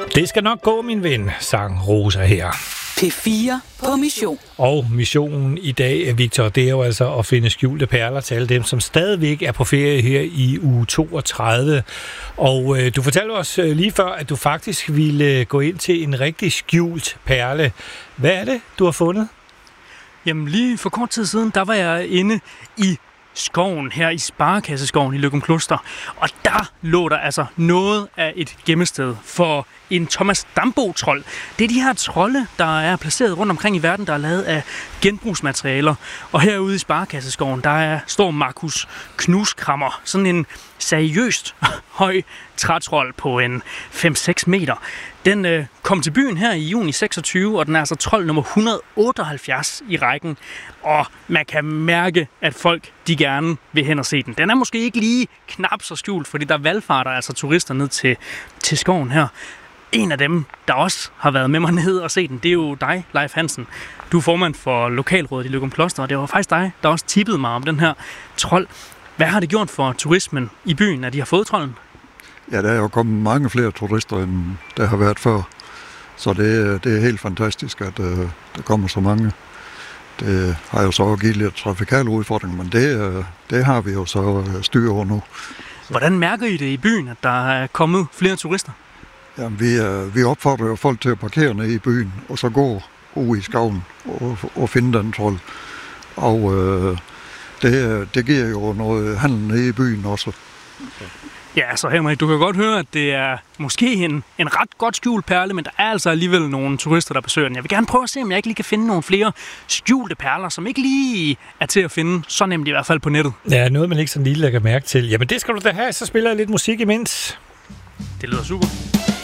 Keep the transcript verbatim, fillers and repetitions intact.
Det skal nok gå, min ven, sang Rosa her. P fire på mission. Og missionen i dag, Victor, det er jo altså at finde skjulte perler til alle dem, som stadigvæk er på ferie her i uge toogtredive. Og øh, du fortalte os øh, lige før, at du faktisk ville gå ind til en rigtig skjult perle. Hvad er det, du har fundet? Jamen lige for kort tid siden, der var jeg inde i skoven her i Sparekasseskoven i Løgumkloster. Og der lå der altså noget af et gemmested for en Thomas Dambo-trold. Det er de her trolde, der er placeret rundt omkring i verden, der er lavet af genbrugsmaterialer. Og herude i Sparekasseskoven, der er står Markus Knuskrammer. Sådan en seriøst høj trætrold på en fem seks meter. Den øh, kom til byen her i juni seksogtyve, og den er altså trold nummer et hundrede og otteoghalvfjerds i rækken. Og man kan mærke, at folk de gerne vil hen og se den. Den er måske ikke lige knap så skjult, fordi der valfarter altså turister ned til, til skoven her. En af dem, der også har været med mig ned og se den, det er jo dig, Leif Hansen. Du er formand for lokalrådet i Løgumkloster, og det var faktisk dig, der også tippede mig om den her trold. Hvad har det gjort for turismen i byen, at de har fået trolden? Ja, der er jo kommet mange flere turister, end der har været før. Så det, det er helt fantastisk, at uh, der kommer så mange. Det har jo så givet lidt trafikale udfordringer, men det, uh, det har vi jo så styr over nu. Hvordan mærker I det i byen, at der er kommet flere turister? Jamen, vi, uh, vi opfordrer jo folk til at parkere ned i byen, og så gå ud i skoven og, og finde den trold. Og uh, det, det giver jo noget handel nede i byen også. Ja, så Henrik, du kan godt høre, at det er måske en, en ret godt skjult perle, men der er altså alligevel nogle turister, der besøger den. Jeg vil gerne prøve at se, om jeg ikke lige kan finde nogle flere skjulte perler, som ikke lige er til at finde, så nemt i hvert fald på nettet. Ja, noget man ikke sådan lige lægger mærke til. Jamen det skal du da have, så spiller jeg lidt musik imens. Det lyder super.